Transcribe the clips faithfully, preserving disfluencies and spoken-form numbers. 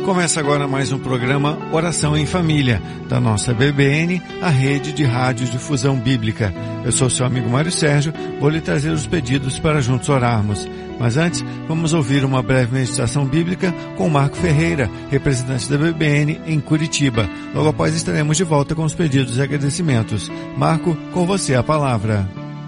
Começa agora mais um programa Oração em Família, da nossa B B N, a rede de rádios de difusão bíblica. Eu sou seu amigo Mário Sérgio, vou lhe trazer os pedidos para juntos orarmos. Mas antes, vamos ouvir uma breve meditação bíblica com Marco Ferreira, representante da B B N em Curitiba. Logo após estaremos de volta com os pedidos e agradecimentos. Marco, com você a palavra.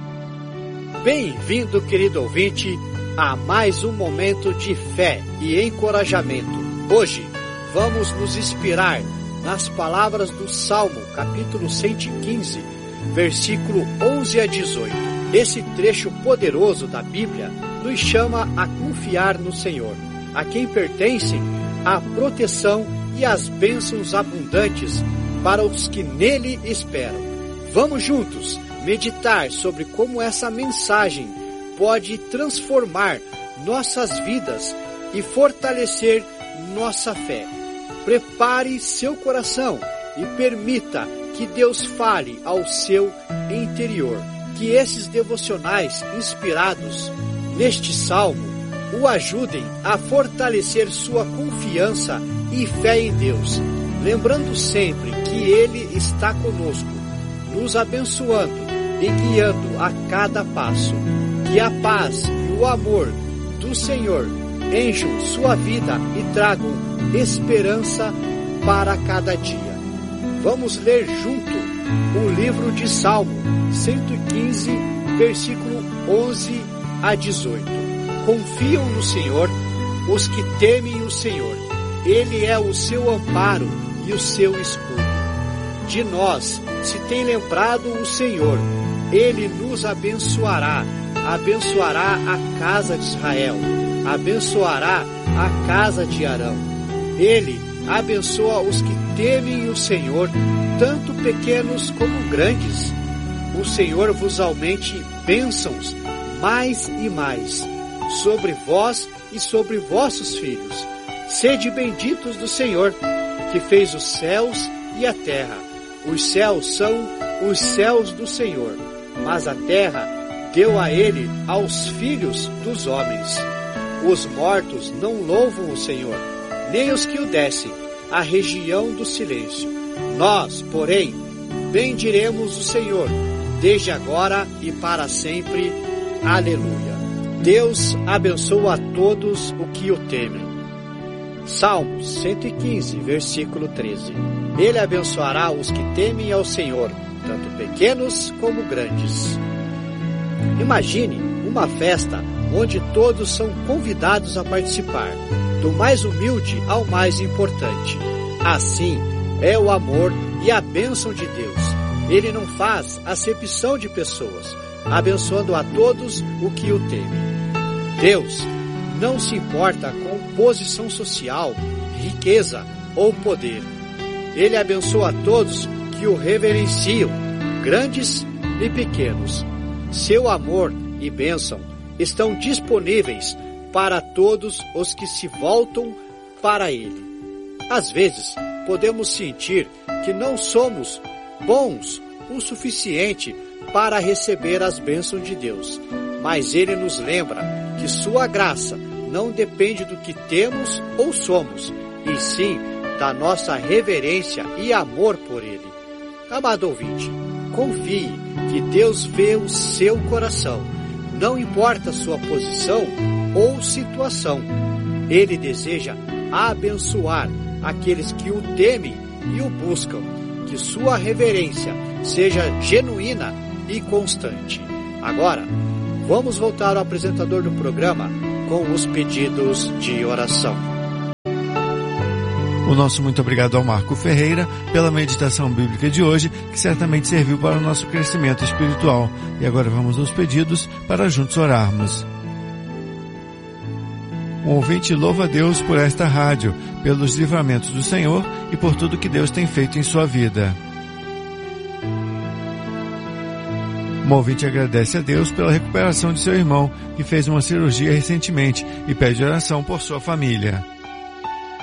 Bem-vindo, querido ouvinte, a mais um momento de fé e encorajamento. Hoje, vamos nos inspirar nas palavras do Salmo, capítulo cento e quinze, versículo onze a dezoito. Esse trecho poderoso da Bíblia nos chama a confiar no Senhor, a quem pertencem a proteção e as bênçãos abundantes para os que nele esperam. Vamos juntos meditar sobre como essa mensagem pode transformar nossas vidas e fortalecer nossa fé. Prepare seu coração e permita que Deus fale ao seu interior. Que esses devocionais inspirados neste salmo o ajudem a fortalecer sua confiança e fé em Deus, lembrando sempre que Ele está conosco, nos abençoando e guiando a cada passo. Que a paz e o amor do Senhor encham sua vida e tragam esperança para cada dia. Vamos ler junto o livro de Salmo cento e quinze, versículo onze a dezoito. Confiam no Senhor os que temem o Senhor. Ele é o seu amparo e o seu escudo. De nós se tem lembrado o Senhor. Ele nos abençoará. Abençoará a casa de Israel. Abençoará a casa de Arão. Ele abençoa os que temem o Senhor, tanto pequenos como grandes. O Senhor vos aumente bênçãos mais e mais, sobre vós e sobre vossos filhos. Sede benditos do Senhor, que fez os céus e a terra. Os céus são os céus do Senhor, mas a terra deu a ele aos filhos dos homens. Os mortos não louvam o Senhor, nem os que o descem, a região do silêncio. Nós, porém, bendiremos o Senhor, desde agora e para sempre. Aleluia. Deus abençoa a todos o que o temem. Salmos cento e quinze, versículo treze. Ele abençoará os que temem ao Senhor, tanto pequenos como grandes. Imagine uma festa onde todos são convidados a participar, do mais humilde ao mais importante. Assim é o amor e a bênção de Deus. Ele não faz acepção de pessoas, abençoando a todos o que o temem. Deus não se importa com posição social, riqueza ou poder. Ele abençoa a todos que o reverenciam, grandes e pequenos. Seu amor e bênção estão disponíveis para todos os que se voltam para Ele. Às vezes, podemos sentir que não somos bons o suficiente para receber as bênçãos de Deus, mas Ele nos lembra que sua graça não depende do que temos ou somos, e sim da nossa reverência e amor por Ele. Amado ouvinte, confie que Deus vê o seu coração, não importa sua posição ou situação. Ele deseja abençoar aqueles que o temem e o buscam, que sua reverência seja genuína e constante. Agora, vamos voltar ao apresentador do programa com os pedidos de oração. O nosso muito obrigado ao Marco Ferreira pela meditação bíblica de hoje, que certamente serviu para o nosso crescimento espiritual. E agora vamos aos pedidos para juntos orarmos. Um ouvinte louva a Deus por esta rádio, pelos livramentos do Senhor e por tudo que Deus tem feito em sua vida. Um ouvinte agradece a Deus pela recuperação de seu irmão, que fez uma cirurgia recentemente, e pede oração por sua família.